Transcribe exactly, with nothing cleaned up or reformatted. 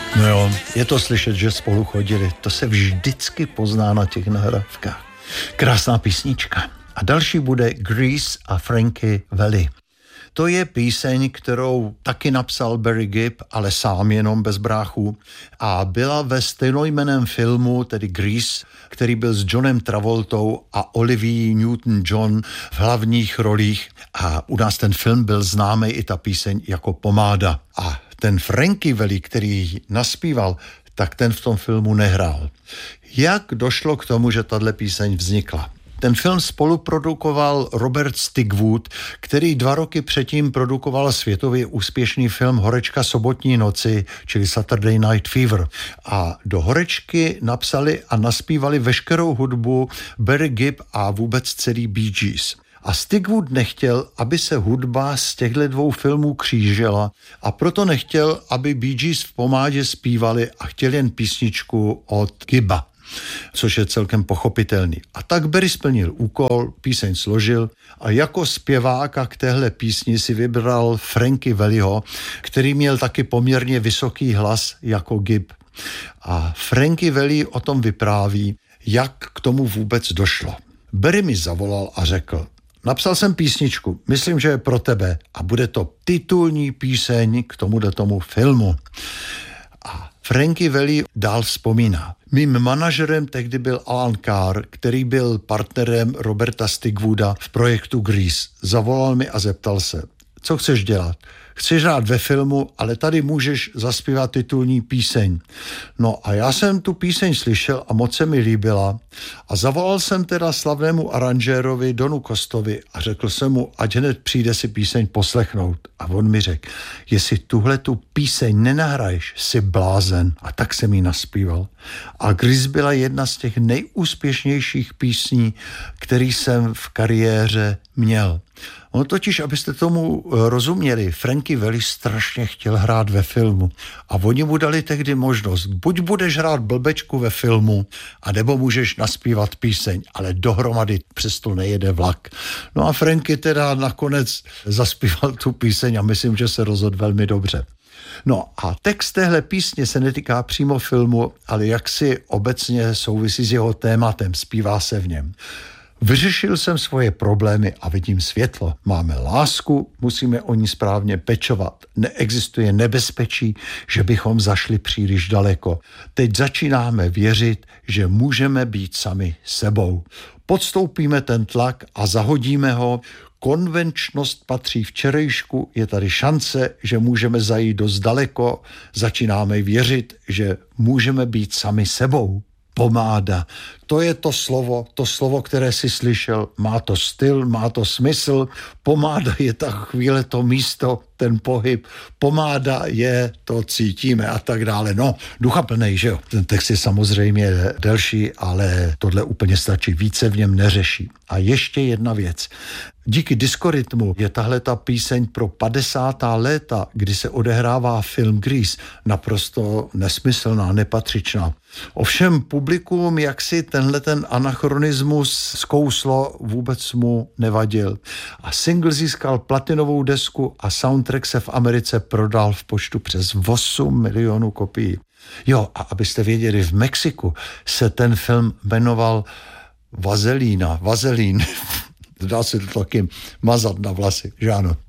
No jo, je to slyšet, že spolu chodili. To se vždycky pozná na těch nahrávkách. Krásná písnička. A další bude Grease a Frankie Valli. To je píseň, kterou taky napsal Barry Gibb, ale sám jenom bez bráchů. A byla ve stejnojmenném filmu, tedy Grease, který byl s Johnem Travoltou a Olivia Newton-John v hlavních rolích. A u nás ten film byl známý i ta píseň jako Pomáda. A ten Frankie Valli, který naspíval, tak ten v tom filmu nehrál. Jak došlo k tomu, že tahle píseň vznikla? Ten film spoluprodukoval Robert Stigwood, který dva roky předtím produkoval světově úspěšný film Horečka sobotní noci, čili Saturday Night Fever. A do Horečky napsali a naspívali veškerou hudbu Barry Gibb a vůbec celý Bee Gees. A Stigwood nechtěl, aby se hudba z těchto dvou filmů křížila a proto nechtěl, aby Bee Gees v Pomádě zpívali a chtěl jen písničku od Gibba, což je celkem pochopitelný. A tak Barry splnil úkol, píseň složil a jako zpěváka k téhle písni si vybral Frankie Valliho, který měl taky poměrně vysoký hlas jako Gibb. A Frankie Valli o tom vypráví, jak k tomu vůbec došlo. Barry mi zavolal a řekl: napsal jsem písničku, myslím, že je pro tebe a bude to titulní píseň k tomuhle tomu filmu. A Frankie Valli dál vzpomíná. Mým manažerem tehdy byl Alan Carr, který byl partnerem Roberta Stigwooda v projektu Grease. Zavolal mi a zeptal se: co chceš dělat? Chceš hrát ve filmu, ale tady můžeš zaspívat titulní píseň. No a já jsem tu píseň slyšel a moc se mi líbila a zavolal jsem teda slavnému aranžérovi Donu Costovi a řekl jsem mu, ať hned přijde si píseň poslechnout. A on mi řekl: jestli tuhle tu píseň nenahraješ, jsi blázen. A tak jsem ji naspíval. A Grease byla jedna z těch nejúspěšnějších písní, který jsem v kariéře měl. On totiž, abyste tomu rozuměli, Frankie Valli strašně chtěl hrát ve filmu a oni mu dali tehdy možnost, buď budeš hrát blbečku ve filmu, anebo můžeš naspívat píseň, ale dohromady přesto nejede vlak. No a Frankie teda nakonec zaspíval tu píseň a myslím, že se rozhodl velmi dobře. No a text téhle písně se netýká přímo filmu, ale jaksi obecně souvisí s jeho tématem, zpívá se v něm. Vyřešil jsem svoje problémy a vidím světlo. Máme lásku, musíme o ní správně pečovat. Neexistuje nebezpečí, že bychom zašli příliš daleko. Teď začínáme věřit, že můžeme být sami sebou. Podstoupíme ten tlak a zahodíme ho. Konvenčnost patří včerejšku, je tady šance, že můžeme zajít dost daleko. Začínáme věřit, že můžeme být sami sebou. Pomáda. To je to slovo, to slovo, které si slyšel. Má to styl, má to smysl. Pomáda je ta chvíle, to místo, ten pohyb. Pomáda je, to cítíme a tak dále. No, duchaplnej, že jo. Ten text je samozřejmě delší, ale tohle úplně stačí. Více v něm neřeší. A ještě jedna věc. Díky diskorytmu je tahle ta píseň pro padesátá léta, kdy se odehrává film Grease, naprosto nesmyslná, nepatřičná. Ovšem publikum jaksi tenhle ten anachronismus zkouslo, vůbec mu nevadil. A single získal platinovou desku a soundtrack se v Americe prodal v počtu přes osm milionů kopií. Jo, a abyste věděli, v Mexiku se ten film jmenoval Vazelína, Vazelín. Dá se to taky mazat na vlasy, že ano?